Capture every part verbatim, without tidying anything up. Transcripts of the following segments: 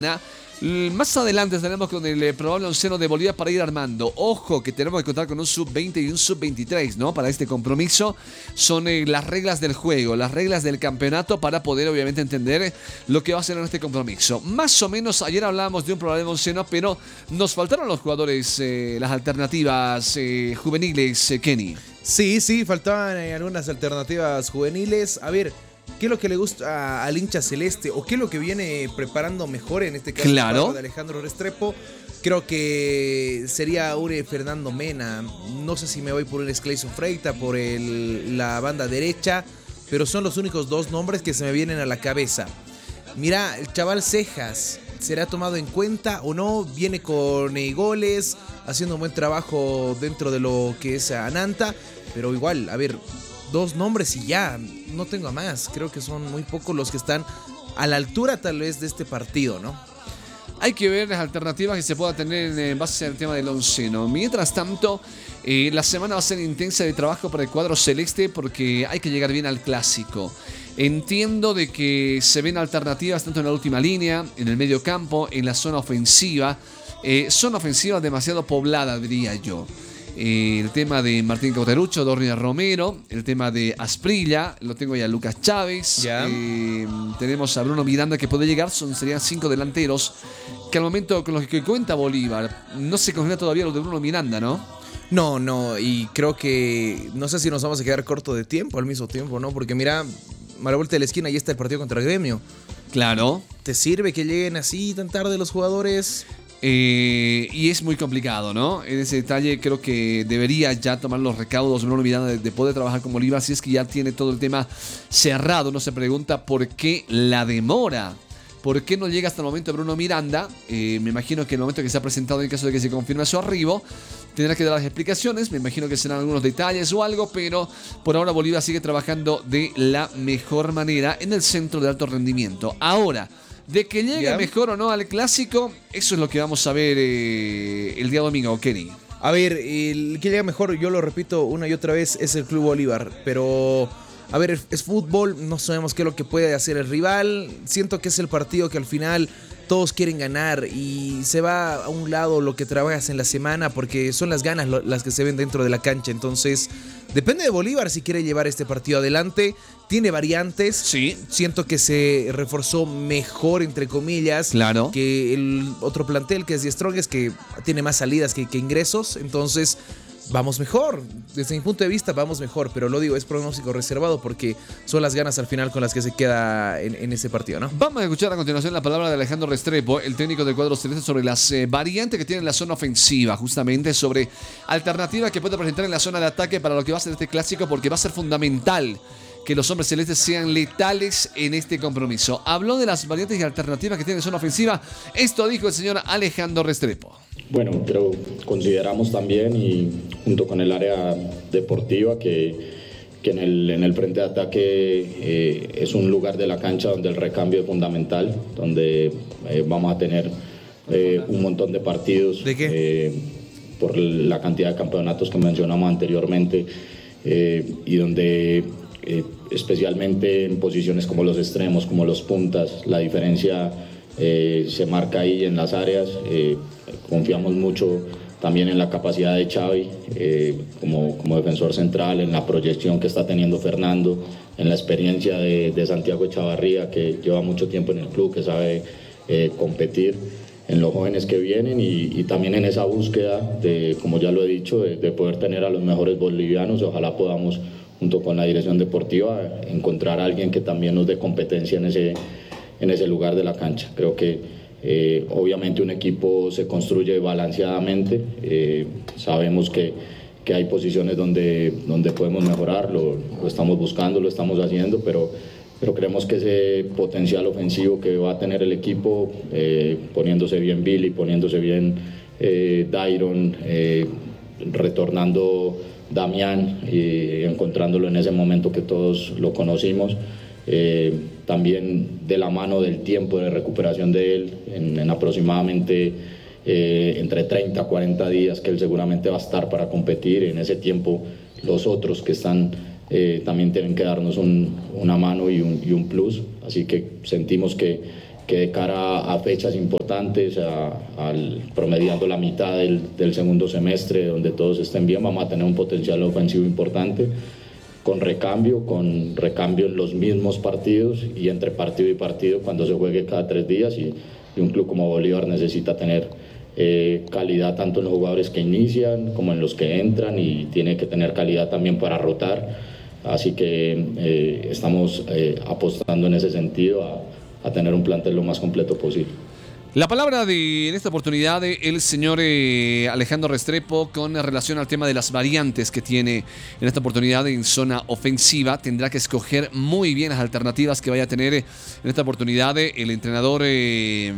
Más adelante estaremos con el eh, probable onceno de Bolivia para ir armando. Ojo que tenemos que contar con un sub veinte y un sub veintitrés, ¿no? Para este compromiso son eh, las reglas del juego, las reglas del campeonato para poder obviamente entender lo que va a ser en este compromiso. Más o menos ayer hablábamos de un probable onceno, pero nos faltaron los jugadores, eh, las alternativas eh, juveniles, eh, Kenny. Sí, sí, faltaban eh, algunas alternativas juveniles. A ver, ¿qué es lo que le gusta al hincha celeste o qué es lo que viene preparando mejor en este caso claro. de Alejandro Restrepo? Creo que sería un Fernando Mena. No sé si me voy por un Sclayson Freita, por el, la banda derecha, pero son los únicos dos nombres que se me vienen a la cabeza. Mira, el chaval Cejas, ¿será tomado en cuenta o no? Viene con eh, goles, haciendo un buen trabajo dentro de lo que es Ananta, pero igual, a ver, dos nombres y ya, no tengo a más. Creo que son muy pocos los que están a la altura tal vez de este partido, ¿no? Hay que ver las alternativas que se pueda tener en base al tema del onceno. Mientras tanto, eh, la semana va a ser intensa de trabajo para el cuadro celeste porque hay que llegar bien al clásico. Entiendo de que se ven alternativas tanto en la última línea, en el medio campo, en la zona ofensiva. Eh, zona ofensiva demasiado poblada, diría yo. Eh, el tema de Martín Cauterucho, Dornia Romero, el tema de Asprilla, lo tengo ya Lucas Chávez, eh, tenemos a Bruno Miranda que puede llegar, son, serían cinco delanteros que al momento con los que cuenta Bolívar no se confirma todavía lo de Bruno Miranda, ¿no? No, no, y creo que no sé si nos vamos a quedar corto de tiempo al mismo tiempo, ¿no? Porque mira, a la vuelta de la esquina ya está el partido contra el Gremio. Claro. ¿Te sirve que lleguen así tan tarde los jugadores? Eh, y es muy complicado, ¿no? En ese detalle creo que debería ya tomar los recaudos Bruno Miranda de, de poder trabajar con Bolívar si es que ya tiene todo el tema cerrado. Uno se pregunta por qué la demora. ¿Por qué no llega hasta el momento Bruno Miranda? Eh, me imagino que en el momento que se ha presentado, en caso de que se confirme su arribo, tendrá que dar las explicaciones. Me imagino que serán algunos detalles o algo, pero por ahora Bolívar sigue trabajando de la mejor manera en el centro de alto rendimiento. Ahora, de que llegue yeah. mejor o no al clásico, eso es lo que vamos a ver eh, el día domingo, Kenny. A ver, el que llega mejor, yo lo repito una y otra vez, es el Club Bolívar, pero a ver, es fútbol, no sabemos qué es lo que puede hacer el rival. Siento que es el partido que al final todos quieren ganar y se va a un lado lo que trabajas en la semana porque son las ganas las que se ven dentro de la cancha. Entonces, depende de Bolívar si quiere llevar este partido adelante. Tiene variantes. Sí. Siento que se reforzó mejor, entre comillas, claro, que el otro plantel que es Die Strongest, que tiene más salidas que, que ingresos. Entonces, vamos mejor. Desde mi punto de vista, vamos mejor. Pero lo digo, es pronóstico reservado porque son las ganas al final con las que se queda en, en ese partido, ¿no? Vamos a escuchar a continuación la palabra de Alejandro Restrepo, el técnico del cuadro celeste, sobre las eh, variantes que tiene en la zona ofensiva, justamente sobre alternativas que puede presentar en la zona de ataque para lo que va a ser este clásico, porque va a ser fundamental que los hombres celestes sean letales en este compromiso. Habló de las variantes y alternativas que tiene en zona ofensiva. Esto dijo el señor Alejandro Restrepo. Bueno, pero consideramos también, y junto con el área deportiva, que, que en, el, en el frente de ataque eh, es un lugar de la cancha donde el recambio es fundamental, donde eh, vamos a tener eh, un montón de partidos. ¿De qué? Eh, por la cantidad de campeonatos que mencionamos anteriormente eh, y donde eh, especialmente en posiciones como los extremos, como los puntas, la diferencia eh, se marca ahí en las áreas. Eh, confiamos mucho también en la capacidad de Xavi eh, como, como defensor central, en la proyección que está teniendo Fernando, en la experiencia de, de Santiago Echavarría, que lleva mucho tiempo en el club, que sabe eh, competir, en los jóvenes que vienen y, y también en esa búsqueda de, como ya lo he dicho, de, de poder tener a los mejores bolivianos. Ojalá podamos, junto con la dirección deportiva, encontrar a alguien que también nos dé competencia en ese, en ese lugar de la cancha. Creo que eh, obviamente un equipo se construye balanceadamente. Eh, sabemos que, que hay posiciones donde, donde podemos mejorar, lo, lo estamos buscando, lo estamos haciendo, pero, pero creemos que ese potencial ofensivo que va a tener el equipo, eh, poniéndose bien Billy, poniéndose bien eh, Dairon, eh, retornando Damián y encontrándolo en ese momento que todos lo conocimos, eh, también de la mano del tiempo de recuperación de él, en, en aproximadamente eh, entre treinta a cuarenta días que él seguramente va a estar para competir. En ese tiempo los otros que están eh, también tienen que darnos un, una mano y un, y un plus, así que sentimos que que de cara a fechas importantes, a, al, promediando la mitad del, del segundo semestre, donde todos estén bien, vamos a tener un potencial ofensivo importante, con recambio, con recambio en los mismos partidos y entre partido y partido cuando se juegue cada tres días y, y un club como Bolívar necesita tener eh, calidad tanto en los jugadores que inician como en los que entran y tiene que tener calidad también para rotar, así que eh, estamos eh, apostando en ese sentido a, a tener un plantel lo más completo posible. La palabra de, en esta oportunidad del señor eh, Alejandro Restrepo con relación al tema de las variantes que tiene en esta oportunidad en zona ofensiva. Tendrá que escoger muy bien las alternativas que vaya a tener en esta oportunidad el entrenador eh,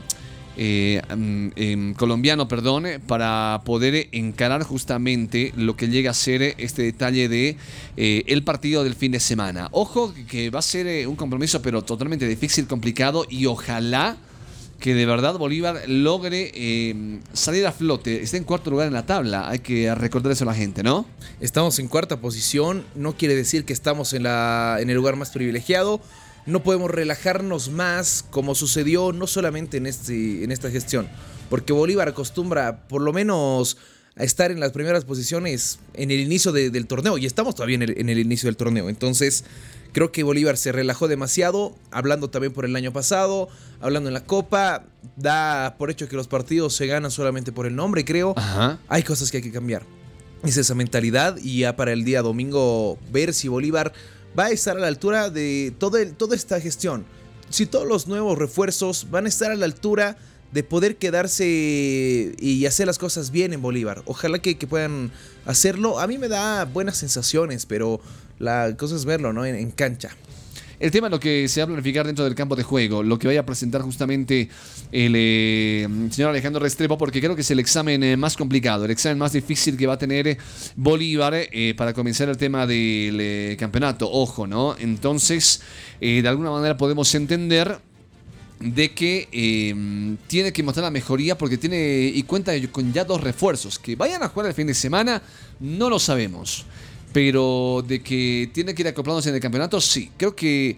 eh, eh, colombiano, perdón, para poder encarar justamente lo que llega a ser este detalle de eh, el partido del fin de semana. Ojo que va a ser eh, un compromiso pero totalmente difícil, complicado y ojalá que de verdad Bolívar logre eh, salir a flote. Está en cuarto lugar en la tabla. Hay que recordar eso a la gente, ¿no? Estamos en cuarta posición. No quiere decir que estamos en, la, en el lugar más privilegiado. No podemos relajarnos más como sucedió no solamente en, este, en esta gestión. Porque Bolívar acostumbra por lo menos a estar en las primeras posiciones en el inicio de, del torneo. Y estamos todavía en el, en el inicio del torneo. Entonces creo que Bolívar se relajó demasiado, hablando también por el año pasado, hablando en la Copa, da por hecho que los partidos se ganan solamente por el nombre, creo. Ajá. Hay cosas que hay que cambiar. Es esa mentalidad y ya para el día domingo ver si Bolívar va a estar a la altura de todo el, toda esta gestión. Si todos los nuevos refuerzos van a estar a la altura de poder quedarse y hacer las cosas bien en Bolívar. Ojalá que, que puedan hacerlo. A mí me da buenas sensaciones, pero la cosa es verlo, ¿no? En, en cancha. El tema es lo que se va a planificar dentro del campo de juego, lo que vaya a presentar justamente el eh, señor Alejandro Restrepo, porque creo que es el examen eh, más complicado, el examen más difícil que va a tener eh, Bolívar eh, para comenzar el tema del eh, campeonato. Ojo, ¿no? Entonces, eh, de alguna manera podemos entender de que eh, tiene que mostrar la mejoría porque tiene y cuenta con ya dos refuerzos. Que vayan a jugar el fin de semana, no lo sabemos. Pero de que tiene que ir acoplándose en el campeonato, sí. Creo que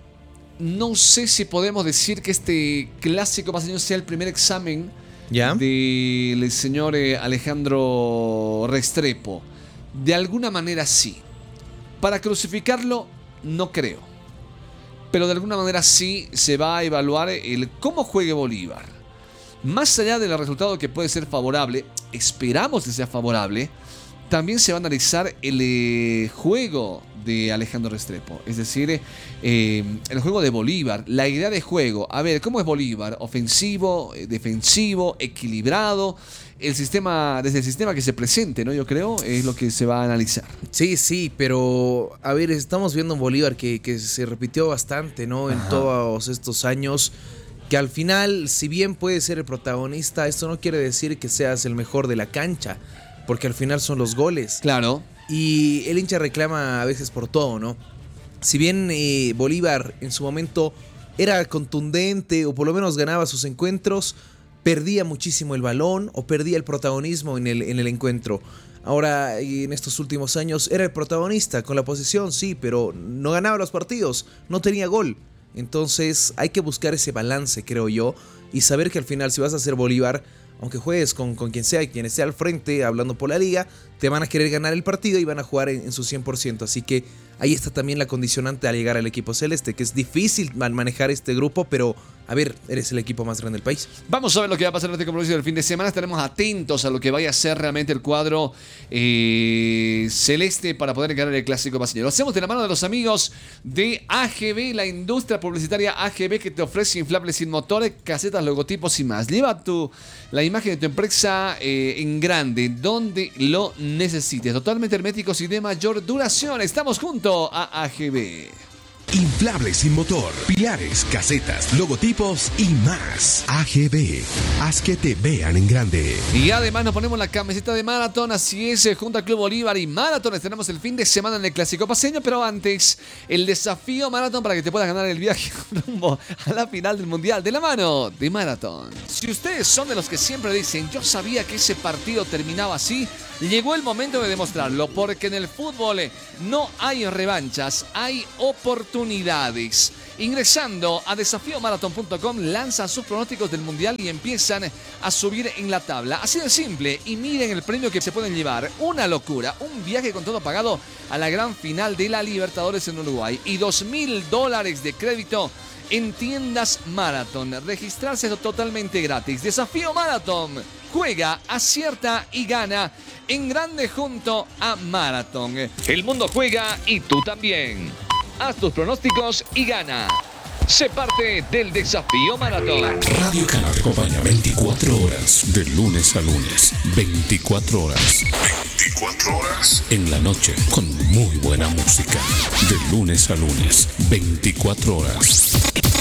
no sé si podemos decir que este clásico paseño sea el primer examen ¿Ya? del señor eh, Alejandro Restrepo. De alguna manera sí. Para crucificarlo, no creo. Pero de alguna manera sí se va a evaluar el cómo juegue Bolívar. Más allá del resultado que puede ser favorable, esperamos que sea favorable, también se va a analizar el eh, juego de Alejandro Restrepo. Es decir, eh, el juego de Bolívar, la idea de juego. A ver, ¿cómo es Bolívar? Ofensivo, eh, defensivo, equilibrado. El sistema, desde el sistema que se presente, ¿no? Yo creo, es lo que se va a analizar. Sí, sí, pero a ver, estamos viendo un Bolívar que, que se repitió bastante, ¿no? En Ajá. todos estos años, que al final, si bien puedes ser el protagonista, esto no quiere decir que seas el mejor de la cancha, porque al final son los goles. Claro. Y el hincha reclama a veces por todo, ¿no? Si bien eh, Bolívar en su momento era contundente o por lo menos ganaba sus encuentros, perdía muchísimo el balón o perdía el protagonismo en el, en el encuentro. Ahora, en estos últimos años, era el protagonista con la posesión, sí, pero no ganaba los partidos, no tenía gol. Entonces hay que buscar ese balance, creo yo, y saber que al final si vas a ser Bolívar, aunque juegues con, con quien sea y quien esté al frente, hablando por la liga, te van a querer ganar el partido y van a jugar en, en su cien por ciento. Así que ahí está también la condicionante al llegar al equipo celeste, que es difícil manejar este grupo, pero a ver, eres el equipo más grande del país. Vamos a ver lo que va a pasar en este compromiso del fin de semana. Estaremos atentos a lo que vaya a ser realmente el cuadro eh, celeste para poder ganar el clásico paseño. Lo hacemos de la mano de los amigos de A G B, la industria publicitaria A G B, que te ofrece inflables sin motores, casetas, logotipos y más. Lleva tu, la imagen de tu empresa eh, en grande, donde lo necesites. Totalmente herméticos y de mayor duración. Estamos junto a A G B. Inflables sin motor, pilares, casetas, logotipos y más. A G B, haz que te vean en grande. Y además nos ponemos la camiseta de Marathon, así es, junto al Club Bolívar y Marathon. Tenemos el fin de semana en el Clásico Paseño, pero antes, el desafío Marathon para que te puedas ganar el viaje rumbo a la final del Mundial de la mano de Marathon. Si ustedes son de los que siempre dicen, yo sabía que ese partido terminaba así, llegó el momento de demostrarlo, porque en el fútbol no hay revanchas, hay oportunidades. oportunidades. Ingresando a desafío maratón punto com, lanzan sus pronósticos del mundial y empiezan a subir en la tabla. Así de simple. Y miren el premio que se pueden llevar. Una locura. Un viaje con todo pagado a la gran final de la Libertadores en Uruguay. Y dos mil dólares de crédito en tiendas Marathon. Registrarse es totalmente gratis. Desafío Maratón. Juega, acierta y gana en grande junto a Marathon. El mundo juega y tú también. Haz tus pronósticos y gana. Sé parte del Desafío Maratón. Radio Cana te acompaña veinticuatro horas, de lunes a lunes. veinticuatro horas. veinticuatro horas. En la noche, con muy buena música. De lunes a lunes. veinticuatro horas.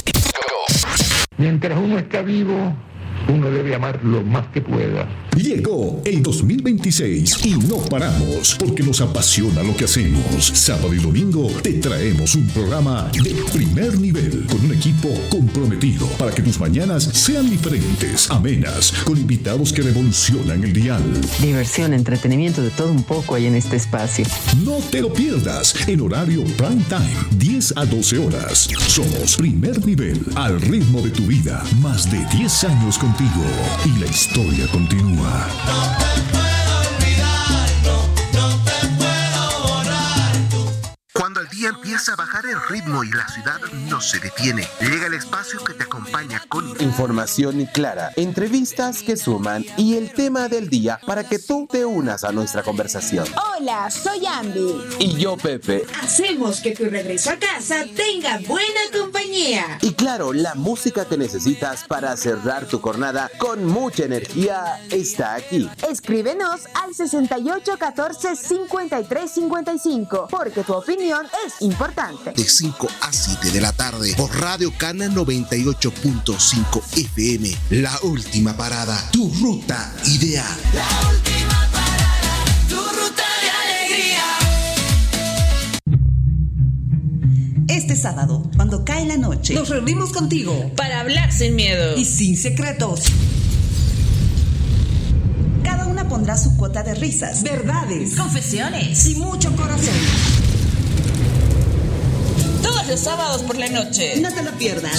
Mientras uno está vivo, uno debe amar lo más que pueda. Llegó el dos mil veintiséis y no paramos porque nos apasiona lo que hacemos. Sábado y domingo te traemos un programa de primer nivel con un equipo comprometido para que tus mañanas sean diferentes, amenas, con invitados que revolucionan el dial. Diversión, entretenimiento, de todo un poco hay en este espacio. No te lo pierdas en horario prime time, diez a doce horas. Somos Primer Nivel, al ritmo de tu vida. Más de diez años contigo y la historia continúa. No te puedo olvidar, no, no te puedo borrar tú. Cuando el día empieza a bajar el ritmo y la ciudad no se detiene, llega el espacio que te acompaña con información clara, entrevistas que suman y el tema del día para que tú te unas a nuestra conversación. Hola, soy Ambi. Y yo, Pepe. Hacemos que tu regreso a casa tenga buena compañía. Y claro, la música que necesitas para cerrar tu jornada con mucha energía está aquí. Escríbenos al sesenta y ocho catorce cincuenta y tres cincuenta y cinco, porque tu opinión es importante. De cinco a siete de la tarde por Radio Cana noventa y ocho punto cinco F M. La última parada, tu ruta ideal. La última parada, tu ruta de alegría. Este sábado, cuando cae la noche, nos reunimos contigo para hablar sin miedo y sin secretos. Cada una pondrá su cuota de risas, verdades, confesiones y mucho corazón. Todos los sábados por la noche. No te lo pierdas.